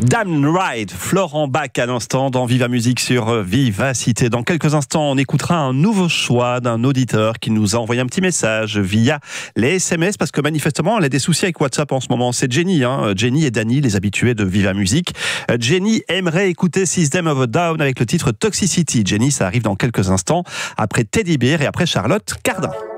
Damn Right, Florent Bach à l'instant dans Viva Musique sur Vivacité. Dans quelques instants, on écoutera un nouveau choix d'un auditeur qui nous a envoyé un petit message via les SMS parce que manifestement, elle a des soucis avec WhatsApp en ce moment. C'est Jenny, Jenny et Dany, les habitués de Viva Musique. Jenny aimerait écouter System of a Down avec le titre Toxicity. Jenny, ça arrive dans quelques instants après Teddy Bear et après Charlotte Cardin.